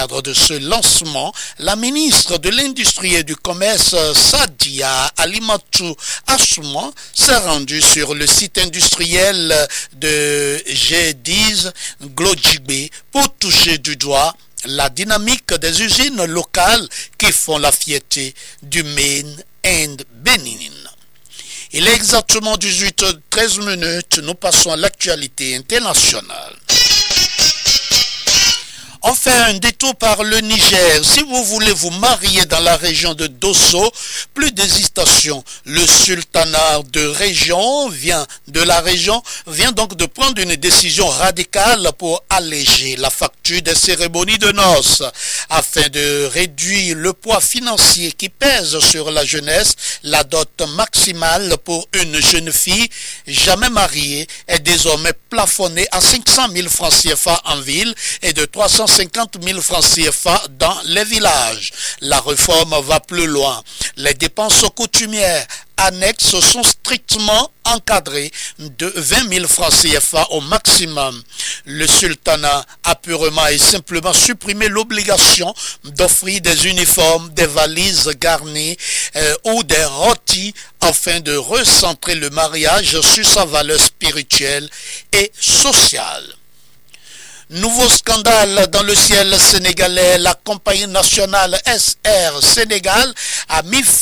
cadre de ce lancement, la ministre de l'Industrie et du Commerce, Sadia Alimatou Assouman, s'est rendue sur le site industriel de G10 Glodjigbe pour toucher du doigt la dynamique des usines locales qui font la fierté du Maine and Benin. Il est exactement 18h13 minutes. Nous passons à l'actualité internationale. On fait un détour par le Niger. Si vous voulez vous marier dans la région de Dosso, plus d'hésitation. Le sultanat de la région vient donc de prendre une décision radicale pour alléger la facture des cérémonies de noces. Afin de réduire le poids financier qui pèse sur la jeunesse, la dot maximale pour une jeune fille jamais mariée est désormais plafonnée à 500 000 francs CFA en ville et de 350 000 francs CFA dans les villages. La réforme va plus loin. Les dépenses coutumières annexes sont strictement encadrées de 20 000 francs CFA au maximum. Le sultanat a purement et simplement supprimé l'obligation d'offrir des uniformes, des valises garnies ou des rôtis afin de recentrer le mariage sur sa valeur spirituelle et sociale. Nouveau scandale dans le ciel sénégalais. La compagnie nationale SR Sénégal a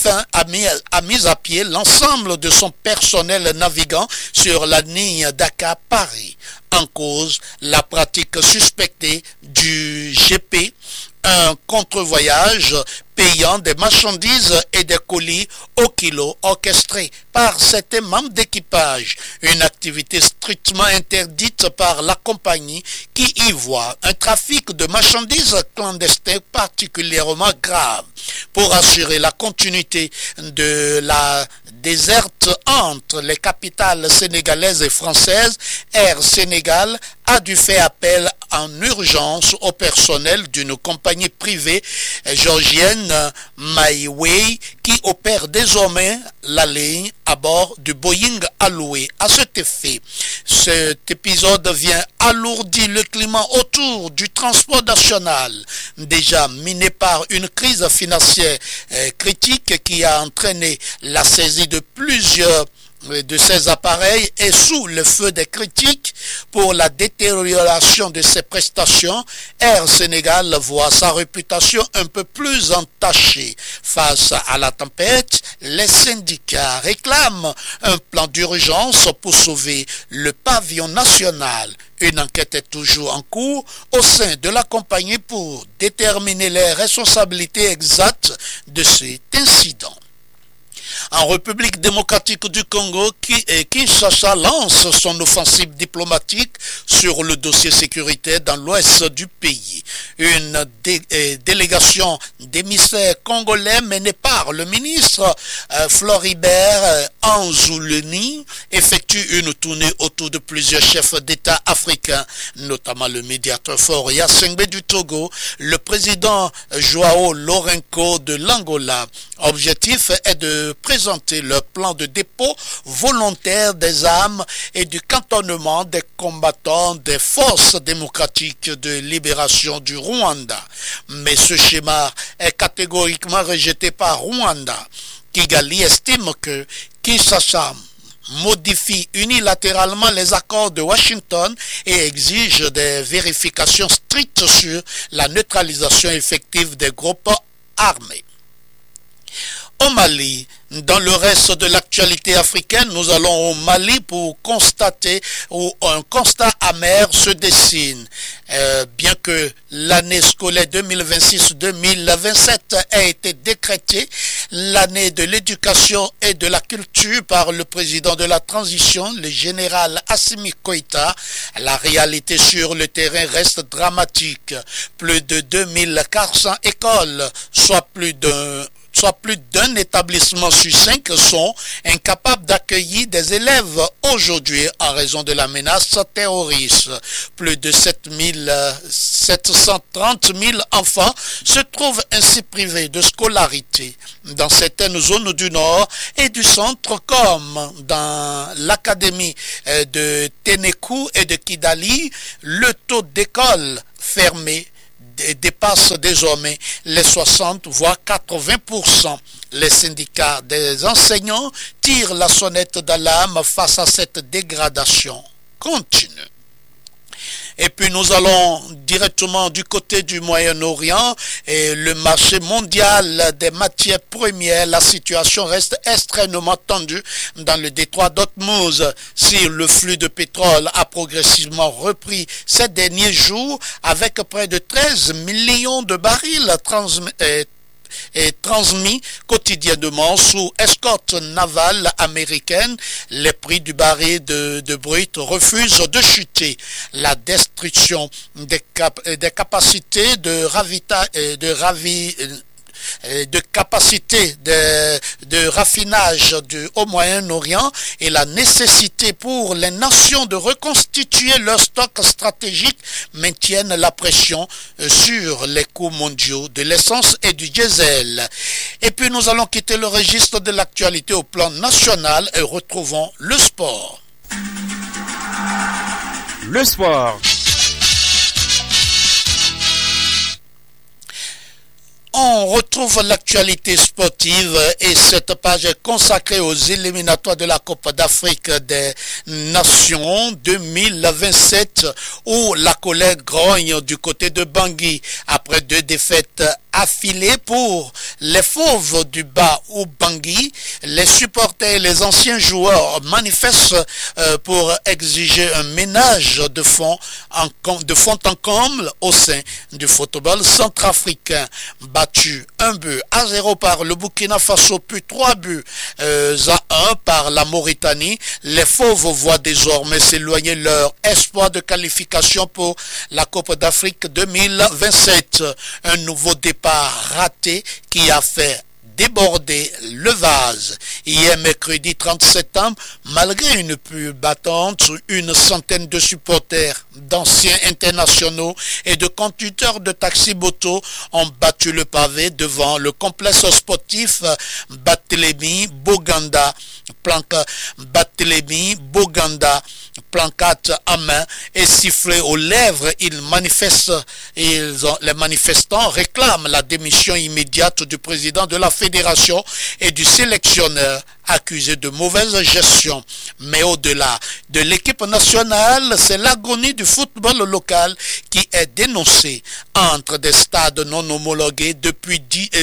mis à pied l'ensemble de son personnel navigant sur la ligne Dakar-Paris. En cause, la pratique suspectée du GP, un contre-voyage payant des marchandises et des colis au kilo orchestré par certains membres d'équipage, une activité strictement interdite par la compagnie qui y voit un trafic de marchandises clandestines particulièrement grave. Pour assurer la continuité de la desserte entre les capitales sénégalaises et françaises, Air Sénégal a dû faire appel en urgence au personnel d'une compagnie privée georgienne MyWay qui opère désormais la ligne à bord du Boeing alloué. À cet effet, cet épisode vient alourdir le climat autour du transport national, déjà miné par une crise financière critique qui a entraîné la saisie de plusieurs de ces appareils et sous le feu des critiques pour la détérioration de ses prestations, Air Sénégal voit sa réputation un peu plus entachée. Face à la tempête, les syndicats réclament un plan d'urgence pour sauver le pavillon national. Une enquête est toujours en cours au sein de la compagnie pour déterminer les responsabilités exactes de cet incident. En République démocratique du Congo, Kinshasa lance son offensive diplomatique sur le dossier sécuritaire dans l'ouest du pays. Une délégation d'émissaires congolais menée par le ministre Floribert Anzouleni effectue une tournée autour de plusieurs chefs d'État africains, notamment le médiateur Faure Gnassingbé du Togo, le président Joao Lourenço de l'Angola. Objectif est de présenter leur plan de dépôt volontaire des armes et du cantonnement des combattants des forces démocratiques de libération du Rwanda. Mais ce schéma est catégoriquement rejeté par Rwanda. Kigali estime que Kinshasa modifie unilatéralement les accords de Washington et exige des vérifications strictes sur la neutralisation effective des groupes armés. Au Mali, dans le reste de l'actualité africaine, nous allons au Mali pour constater où un constat amer se dessine. Bien que l'année scolaire 2026-2027 ait été décrétée l'année de l'éducation et de la culture par le président de la transition, le général Assimi Goïta, la réalité sur le terrain reste dramatique. Plus de 2400 écoles, soit plus d'un établissement sur 5 sont incapables d'accueillir des élèves aujourd'hui en raison de la menace terroriste. Plus de 730 000 enfants se trouvent ainsi privés de scolarité. Dans certaines zones du nord et du centre, comme dans l'académie de Ténékou et de Kidali, le taux d'écoles fermées dépasse désormais les 60 voire 80%. Les syndicats des enseignants tirent la sonnette d'alarme face à cette dégradation continue. Et puis nous allons directement du côté du Moyen-Orient et le marché mondial des matières premières. La situation reste extrêmement tendue dans le détroit d'Ormuz. Si le flux de pétrole a progressivement repris ces derniers jours avec près de 13 millions de barils transmis quotidiennement sous escorte navale américaine, les prix du baril de brut refusent de chuter. La destruction des capacités de capacité de raffinage au Moyen-Orient et la nécessité pour les nations de reconstituer leurs stocks stratégiques maintiennent la pression sur les coûts mondiaux de l'essence et du diesel. Et puis nous allons quitter le registre de l'actualité au plan national et retrouvons le sport. Le sport. On retrouve l'actualité sportive et cette page est consacrée aux éliminatoires de la Coupe d'Afrique des Nations 2027 où la colère grogne du côté de Bangui après 2 défaites affilées pour les fauves du bas au Bangui. Les supporters et les anciens joueurs manifestent pour exiger un ménage de fond en comble au sein du football centrafricain. Battu 1-0 par le Burkina Faso, puis 3-1 par la Mauritanie, les fauves voient désormais s'éloigner leur espoir de qualification pour la Coupe d'Afrique 2027. Un nouveau départ raté qui a fait déborder le vase. Hier, mercredi 30 septembre, malgré une pluie battante, une centaine de supporters, d'anciens internationaux et de conducteurs de taxi-moto ont battu le pavé devant le complexe sportif Barthélemy Boganda. Pancarte en main et sifflet aux lèvres, les manifestants réclament la démission immédiate du président de la fédération et du sélectionneur accusé de mauvaise gestion. Mais au-delà de l'équipe nationale, c'est l'agonie du football local qui est dénoncée entre des stades non homologués depuis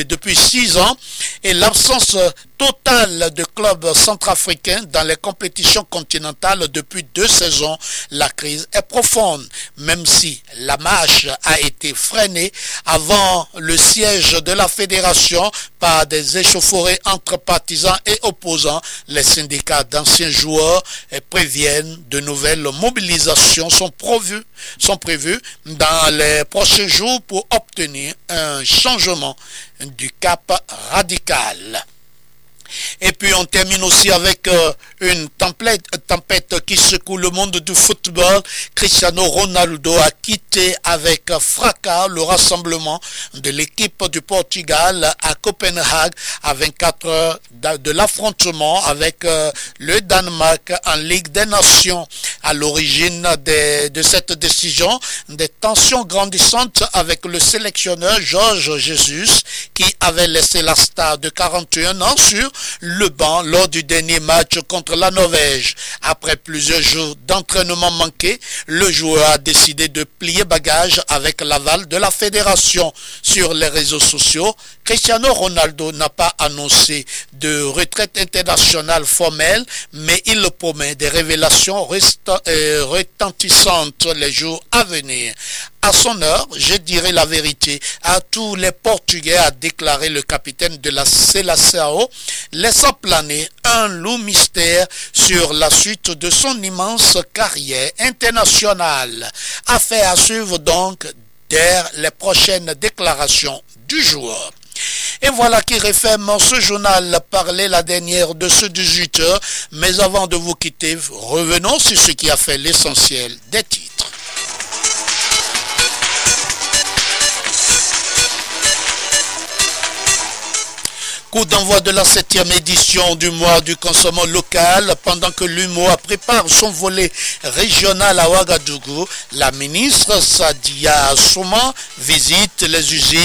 6 ans et l'absence totale de clubs centrafricains dans les compétitions continentales depuis 2 saisons. La crise est profonde, même si la marche a été freinée avant le siège de la fédération par des échauffourées entre partisans et opposants. Les syndicats d'anciens joueurs préviennent de nouvelles mobilisations sont prévues dans les prochains jours pour obtenir un changement du cap radical. Et puis on termine aussi avec une tempête qui secoue le monde du football. Cristiano Ronaldo a quitté avec fracas le rassemblement de l'équipe du Portugal à Copenhague à 24 heures de l'affrontement avec le Danemark en Ligue des Nations. À l'origine de cette décision, des tensions grandissantes avec le sélectionneur Jorge Jesus qui avait laissé la star de 41 ans sur le banc lors du dernier match contre la Norvège. Après plusieurs jours d'entraînement manqué, le joueur a décidé de plier bagage avec l'aval de la fédération. Sur les réseaux sociaux, Cristiano Ronaldo n'a pas annoncé de retraite internationale formelle, mais il promet des révélations retentissantes les jours à venir. À son heure, je dirai la vérité à tous les Portugais, a déclaré le capitaine de la Seleção, laissant planer un loup mystère sur la suite de son immense carrière internationale. Affaire à suivre donc dès les prochaines déclarations du joueur. Et voilà qui referme ce journal parlé la dernière de ce 18h. Mais avant de vous quitter, revenons sur ce qui a fait l'essentiel des titres. Coup d'envoi de la 7e édition du mois du consommant local. Pendant que l'UMOA prépare son volet régional à Ouagadougou, la ministre Sadia Souma visite les usines